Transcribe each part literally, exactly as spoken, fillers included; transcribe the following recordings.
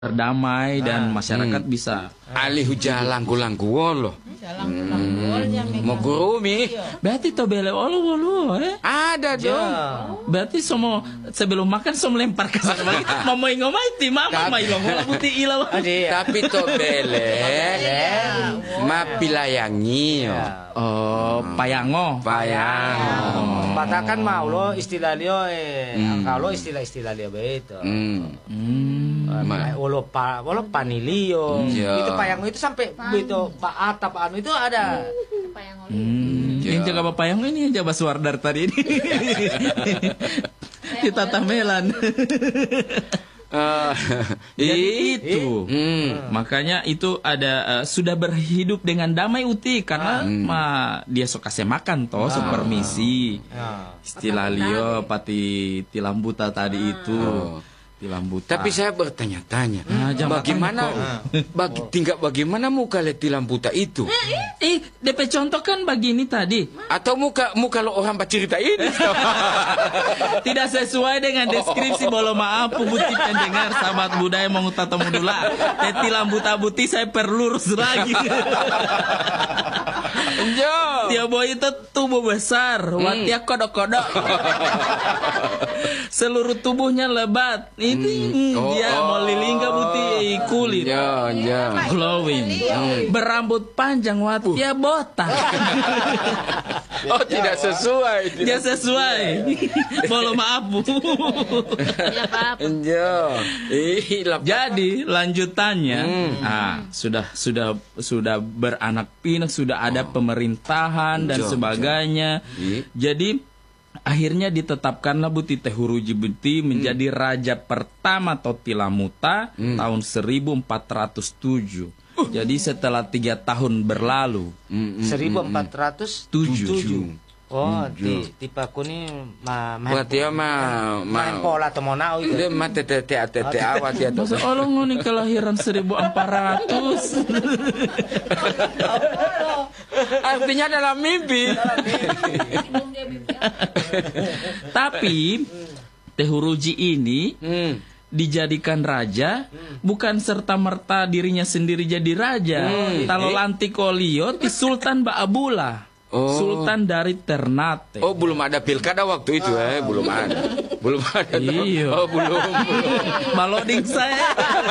terdamai dan masyarakat hmm. bisa alih jalan gulang-guol loh. Mau gurumi. Berarti to bele olo olo eh? Ada dong. Berarti semua sebelum makan semua lempar ke sana. Mama ngomai ti mama mai lo putih ilau. Tapi to bele ma pilayangi. Oh, payango. Payango. Batakan mau lo istilah dia eh kalau istilah-istilah dia begitu. Hmm. Olo pa, olo panilio. Itu payango itu sampai begitu pak atap anu itu ada. Hmm. Ini jaga bapak yang ini yang jaga Suardar tadi ini. Kita tamelan. Uh, Jadi itu, hmm. makanya itu ada uh, sudah berhidup dengan damai uti karena hmm. ma dia suka kasih makan toh, ah. permisi, ah. istilah Leo pati tilambuta tadi ah. itu. Oh. Tilambuta. Tapi saya bertanya-tanya, nah, bagaimana, bagi, tinggal bagaimana muka tilambuta itu? Eh, D P contoh kan begini tadi. Atau muka muka lo orang bercerita ini? Tidak sesuai dengan deskripsi. Bolo maaf, putih pendengar, sahabat budaya mengutata mudula. Tilambuta buti saya perlu lurus lagi. Dia boy itu tubuh besar, hmm. watia kodok-kodok. Seluruh tubuhnya lebat. Ini hmm. oh, dia oh, mau lilingga putih kulit. Ya, ya. Glowing. Hmm. Berambut panjang watia uh. botak. Oh, tidak sesuai. Tidak sesuai. Bolo maaf, Bu. Jadi lanjutannya, hmm. ah, sudah sudah sudah beranak pinak, sudah ada oh. pemerintahan dan jo, sebagainya. Jo. Jadi akhirnya ditetapkanlah Buti Tehuruji Buti menjadi hmm. raja pertama Totilamuta hmm. tahun seribu empat ratus tujuh. Uh. Jadi setelah tiga tahun berlalu. Hmm, hmm, seribu empat ratus tujuh. Oh, di tipe kuni ma buat dia ma main pola atau mau nau itu. Dia ma tete tete tete awat ya. Masa orang ngoni kelahiran seribu empat ratus. Artinya dalam mimpi. Tapi Tehuruji ini hmm. dijadikan raja hmm. bukan serta merta dirinya sendiri jadi raja. Hmm. Talo lantikolio di Sultan Ba'abula. Oh. Sultan dari Ternate. Oh, belum ada pilkada waktu itu eh, belum ada. Belum ada. Iya. Oh, belum. belum. Maloding saya.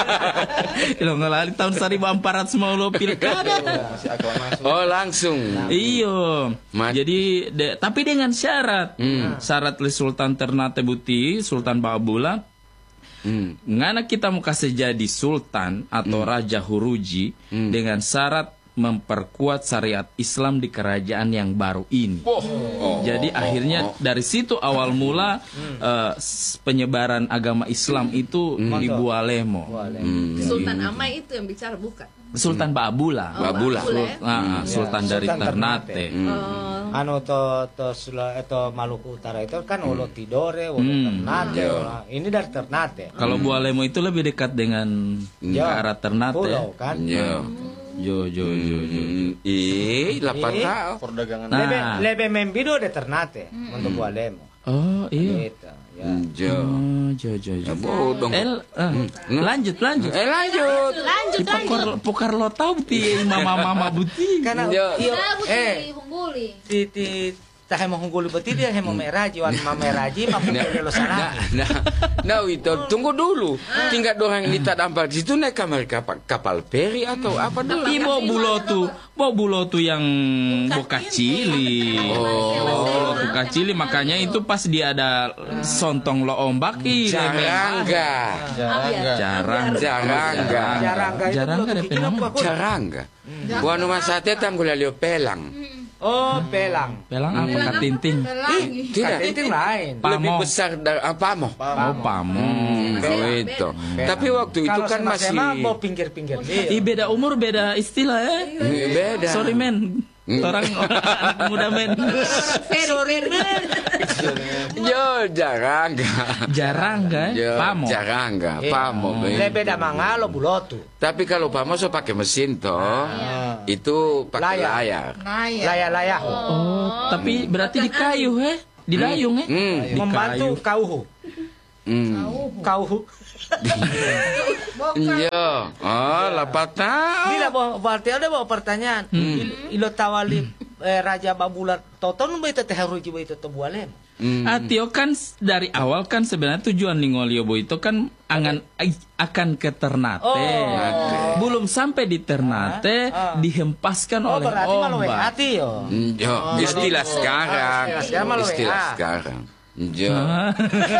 Ilo ngelali tahun seribu empat ratus mau lo pilkada. Oh, langsung. Iyo. Jadi de, tapi dengan syarat. Hmm. Syarat le Sultan Ternate Buti, Sultan Ba'abula. Hmm. Ngana kita mau kasih jadi sultan atau hmm. raja Huruji hmm. dengan syarat memperkuat syariat Islam di kerajaan yang baru ini. Oh, oh, Jadi oh, akhirnya oh, oh. dari situ awal mula hmm. uh, penyebaran agama Islam itu hmm. di Bualemo. Hmm. Sultan Amai itu yang bicara bukan? Sultan Ba'abula. Oh, Ba'abula. Ba'abula ya? Nah, hmm. Sultan ya, dari Sultan Ternate. Ternate. Hmm. Oh. Anu to to Sula itu Maluku Utara itu kan hmm. Ulo Tidore, Ulo hmm. Ternate. Hmm. Ini dari Ternate. Kalau hmm. Bualemo itu lebih dekat dengan hmm. ke arah Ternate. Pulau kan. Ya. Jo jo jo jo. Ih, lapan tahu perdagangan. Nah. Lebih lebih membido de Ternate hmm. untuk Bualemo. Oh, iya. Ya. Jo. Oh, jo jo jo. Bodong. El, uh, hmm. lanjut lanjut. Eh lanjut. Lanjut lanjut. Pokar pokar lo tahu ti mama-mama Buti. Karena iyo eh Hungguli. Ti ti tahe mau Hungguli Buti dia hemo meraji wan mameraji mapun lo sana. Nah, nah itu tunggu dulu. Tinggal dorang ini tak dampar di situ naik kamar kapal, kapal peri atau apa dulu. Ibo bulotu, bo bulotu yang bokacili. Oh, bokacili makanya itu pas dia ada sontong lo ombak i. Jarangga. Jarang. Jarangga. Jarangga. Jarangga ada nama. Jarangga. Buat rumah sate tanggul lio pelang. Oh, pelang. Pelang apa? Katinting. Eh, tidak. Katinting lain. Lebih besar dari apa mo? Oh, pamo. Oh, itu. Tapi waktu itu kan masih mau pinggir-pinggir. Ih, beda umur, beda istilah ya. Beda. Sorry men. Orang anak muda men. Sorry men. Yo, jarang jarang kan? Pamo. Jarang nggak? Pamo. Lebih dah mangalo bulotu. Tapi kalau pamo so pakai mesin toh, itu pakai layar. Layar-layar. Oh, tapi berarti di kayu he? Di layung he? Membantu kauhu. Hmm. Kau. Iya. Oh, lapat tahu. Bila bawa berarti ada bawa pertanyaan. Il- Ilo tawali eh, Raja Babula Toton itu teh haruji itu to bualem. Hmm. Atio kan s- dari awal kan sebenarnya tujuan Ningolio Bo itu kan angan ai- akan ke Ternate. Oh. Belum sampai di Ternate Ah, ah. dihempaskan Oh, oleh berarti malu ombak. hati yo. Hmm, yo, istilah sekarang. Istilah sekarang malu Istilah W A. sekarang. Yo. Ah.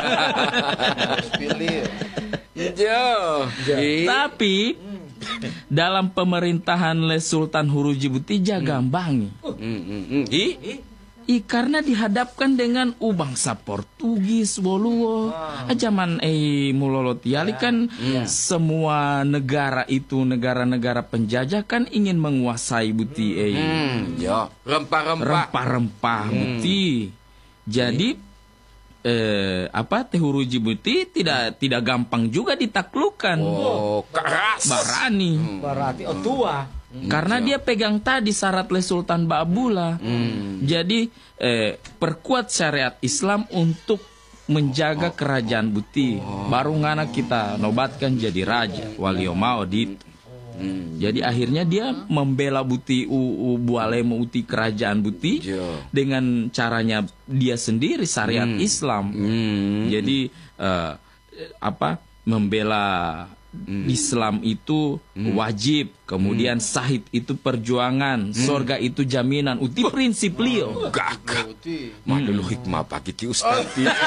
Yo. Ih. Tapi dalam pemerintahan Le Sultan Hurujibuti Jagambangi. Hmm, hmm, hmm. Ih. I, karena dihadapkan dengan u bangsa Portugis, Woluo, zaman eh mulolot tiali kan semua negara itu negara-negara penjajah kan ingin menguasai buti eh Hmm, yo. Rempah-rempah. rempah-rempah buti. Jadi eh apa Teh Hurujibuti tidak tidak gampang juga ditaklukkan. Oh, keras. Barani. Berarti oh tua. Karena dia pegang tadi syarat Le Sultan Babula. Jadi eh, perkuat syariat Islam untuk menjaga kerajaan Buti. Baru ngana kita nobatkan jadi raja Walio Mao dit. Jadi akhirnya dia membela Buti u, u Bualemo uti kerajaan Buti Iya. dengan caranya dia sendiri syariat Islam. Hmm. Jadi eh, apa membela Islam itu wajib, kemudian sahid itu perjuangan, sorga itu jaminan. Uti prinsip Leo. Gagah. Mana lu hikmah pagi ti Ustaz.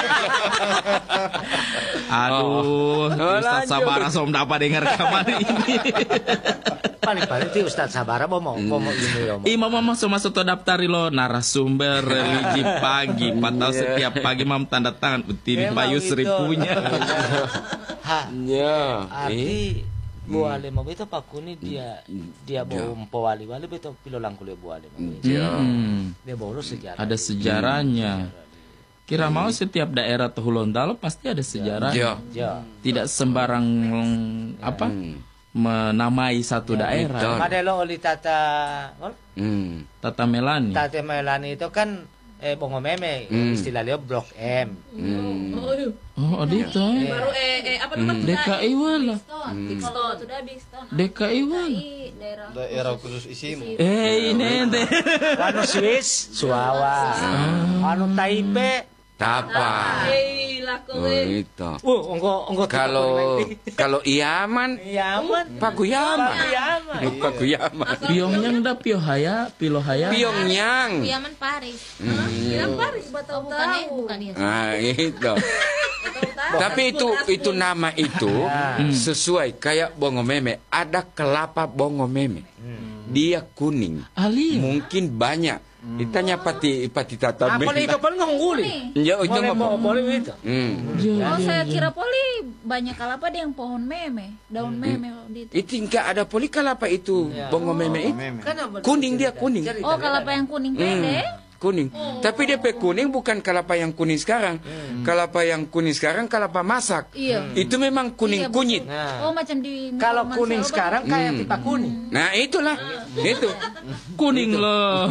Aduh, Ustaz Sabara som dapat dengar kamar ini. Paling-paling ti Ustaz Sabara mau mau mau ini yo. Imam mama masuk masuk to daftari lo narasumber religi pagi, padahal setiap pagi mam tanda tangan uti di Memang Bayu itu. Sri punya. Ha. Ya. Arti buale mau itu pakuni dia dia bawa wali wali beto pilolang kuliah buale mau. Hmm, Dia bawa lu sejarah. ada sejarahnya. Kira mau setiap daerah Tuhulondalo pasti ada sejarah. Ya. Ya. Tidak sembarang apa menamai satu daerah. Betul. Madelo oli tata Hmm. Tata Melani. Tata Melani itu kan eh bongo meme istilahnya blok M. Oh, itu. Baru eh, eh apa namanya? D K I wala. Kalau sudah habis tahun. D K I wala. I daerah. Daerah khusus isimu. Eh, ini ente. Anu Swiss, Suawa. Anu Taipei. Tapa. Eh, laku Oh, eh. itu. Uh, engko engko Kalau kalau Yaman, Yaman. Paguyaman. Yaman. Paguyaman. Pyongyang da Pyohaya, Pilohaya. Pyongyang. Yaman Paris. Yaman Paris batau bukan eh, bukan ya. Nah, itu. Tapi itu itu nama itu sesuai kayak bongo meme. Ada kelapa bongo meme. Dia kuning. Ali. Mungkin banyak. Ditanya pati pati tata Apa nih itu paling ngungguli? Ya itu Boleh mau mah. boleh itu. Hmm. Oh, saya kira poli banyak kalapa dia yang pohon meme, daun meme di itu. Itu enggak ada poli kelapa itu bongo meme itu. Kan Kuning dia kuning. Oh, kalapa yang kuning pede. Kuning. Tapi D P kuning bukan kelapa yang kuning sekarang. Kelapa yang kuning sekarang kelapa masak. Iya. Itu memang kuning Iya, kunyit. Nah, Oh, macam di kalau Mansel kuning apa? sekarang kayak tipa kuning. Nah, itulah. Itu. Kuning loh.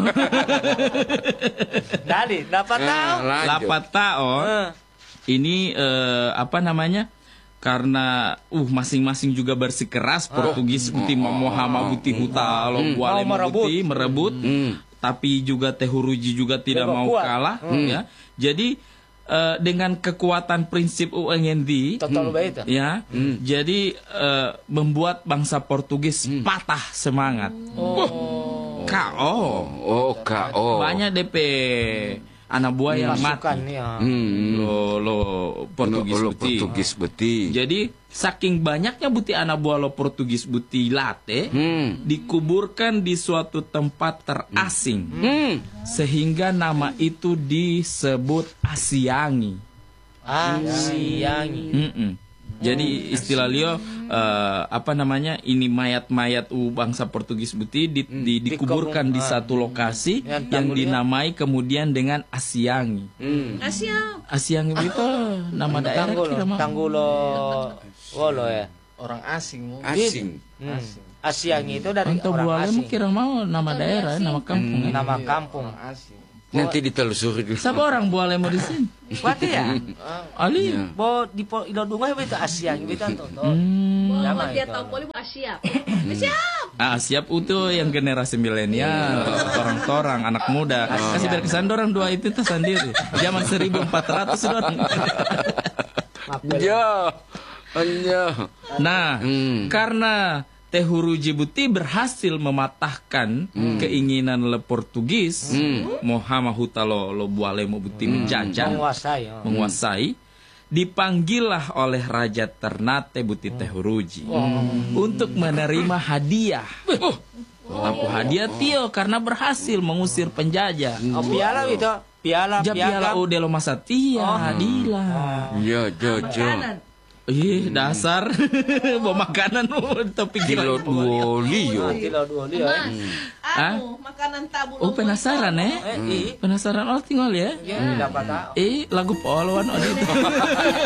Jadi dapat tahu. Nah, lanjut. Lapat tao. Ini eh, apa namanya? Karena uh masing-masing juga bersikeras Portugis Buti Muhammad Buti Huta lo Buale Mau merebut. Buti merebut. Tapi juga Teh Huruji juga tidak Dia mau kuat. kalah ya. Jadi eh, dengan kekuatan prinsip U N G D Total baik itu. ya. Jadi eh, membuat bangsa Portugis patah semangat. Oh. K O. Oh, K O. Banyak D P anak buah yang Pasukan mati. ya. Hmm. Lo lo Portugis Lo buti. Portugis beti. Jadi saking banyaknya buti anak buah lo Portugis buti late Hmm. dikuburkan di suatu tempat terasing Hmm. sehingga nama itu disebut Asiangi. Asiangi. Mm-mm. Jadi istilah Leo eh, apa namanya ini mayat-mayat u bangsa Portugis buti di, di- dikuburkan di satu lokasi Yang yang dinamai kemudian dengan Asiangi. Asia. Asiangi itu nama daerah Tanggulo, kira mah. Tanggulo, Wolo ya. Orang asing mu. Asing. Hmm. Asiangi itu dari Anto orang Buale mah asing. kira mau nama daerah, nama kampung. ya. Nama kampung. Asing. Nanti ditelusuri dulu. Siapa orang boleh mau di sini? Berarti ya. Ali. Bo di po ilo dunga itu Asia gitu to. Hmm. Oh, dia tahu poli ah, siap. Siap. Ah, siap itu yang generasi milenial, orang-orang anak muda. Kasih berkesan orang dua itu tuh sendiri. Zaman seribu empat ratus orang. Ya. Hanya. Nah, Hmm. karena Tehuruji Buti berhasil mematahkan Hmm. keinginan le Portugis, Muhammad Hutalo lo buale mau Buti menjajah, Menguasai. oh. menguasai, dipanggillah oleh Raja Ternate Buti Tehuruji untuk menerima hadiah. Apa hadiah Tio karena berhasil mengusir penjajah. Oh, piala itu. Piala, Ja piala piala. Ude lo Masatia, hadilah. Ya, Jojo. Ih, dasar bawa makanan tapi Kilo dua lio. Kilo dua dia. Anu, makanan tabu. Oh, penasaran eh? Eh, Penasaran oh tinggal ya? iya dapat tahu. Eh, lagu polwan oh itu.